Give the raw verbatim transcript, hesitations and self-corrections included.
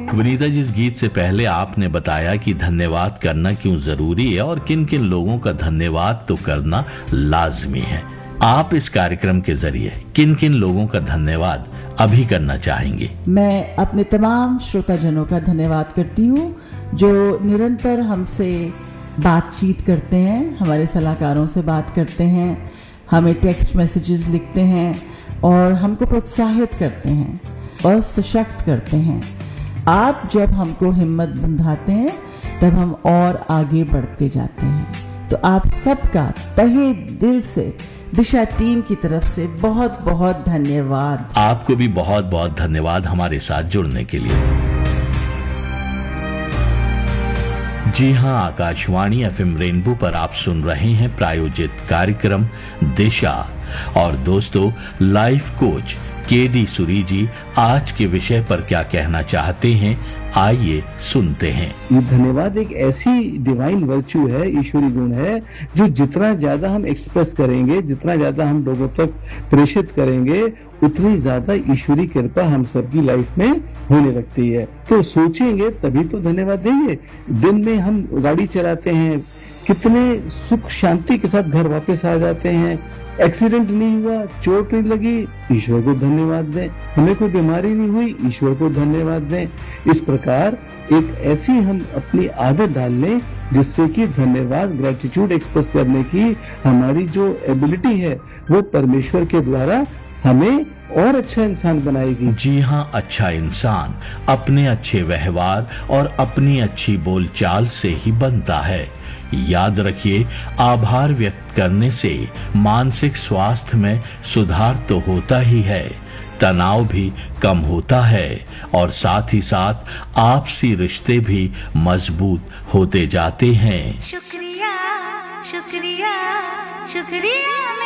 विनीता जी, इस गीत से पहले आपने बताया कि धन्यवाद करना क्यों जरूरी है और किन किन लोगों का धन्यवाद तो करना लाजमी है। आप इस कार्यक्रम के जरिए किन किन लोगों का धन्यवाद अभी करना चाहेंगे? मैं अपने तमाम श्रोताजनों का धन्यवाद करती हूँ जो निरंतर हमसे बातचीत करते हैं, हमारे सलाहकारों से बात करते हैं, हमें टेक्स्ट मैसेजेस लिखते हैं और हमको प्रोत्साहित करते हैं और सशक्त करते हैं। आप जब हमको हिम्मत बंधाते हैं तब हम और आगे बढ़ते जाते हैं। तो आप सबका तहे दिल से दिशा टीम की तरफ से बहुत बहुत धन्यवाद। आपको भी बहुत बहुत धन्यवाद हमारे साथ जुड़ने के लिए। जी हां, आकाशवाणी एफएम रेनबो पर आप सुन रहे हैं प्रायोजित कार्यक्रम दिशा। और दोस्तों, लाइफ कोच के डी सूरी जी आज के विषय पर क्या कहना चाहते हैं, आइए सुनते हैं। ये धन्यवाद एक ऐसी डिवाइन वर्च्यू है, ईश्वरी गुण है, जो जितना ज्यादा हम एक्सप्रेस करेंगे, जितना ज्यादा हम लोगों तक प्रेषित करेंगे, उतनी ज्यादा ईश्वरी कृपा हम सबकी लाइफ में होने लगती है। तो सोचेंगे तभी तो धन्यवाद देंगे। दिन में हम गाड़ी चलाते हैं, कितने सुख शांति के साथ घर वापस आ जाते हैं। एक्सीडेंट नहीं हुआ, चोट नहीं लगी, ईश्वर को धन्यवाद दें। हमें कोई बीमारी नहीं हुई, ईश्वर को धन्यवाद दें। इस प्रकार एक ऐसी हम अपनी आदत डाल लें जिससे कि धन्यवाद, ग्रेटिट्यूड एक्सप्रेस करने की हमारी जो एबिलिटी है वो परमेश्वर के द्वारा हमें और अच्छा इंसान बनाएगी। जी हाँ, अच्छा इंसान अपने अच्छे व्यवहार और अपनी अच्छी बोलचाल से ही बनता है। याद रखिए, आभार व्यक्त करने से मानसिक स्वास्थ्य में सुधार तो होता ही है, तनाव भी कम होता है और साथ ही साथ आपसी रिश्ते भी मजबूत होते जाते हैं। शुक्रिया, शुक्रिया, शुक्रिया।